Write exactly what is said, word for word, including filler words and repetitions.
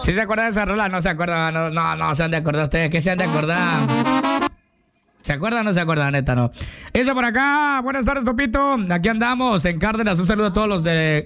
¿Sí se acuerda de esa rola? No se acuerda, no, no, no se han de acordar ustedes. ¿Qué se han de acordar? ¿Se acuerdan o no se acuerdan, neta, no? Eso por acá. Buenas tardes, Topito. Aquí andamos en Cárdenas. Un saludo a todos los de